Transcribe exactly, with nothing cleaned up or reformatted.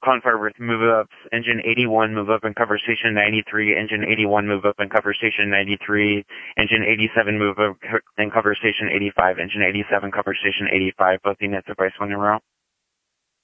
calling for with move-ups. Engine eighty-one, move up and cover station ninety-three. Engine eighty-one, move up and cover station ninety-three. Engine eighty-seven, move up and cover station eighty-five. Engine eighty-seven, cover station eighty-five. Both units of Bryce one in row.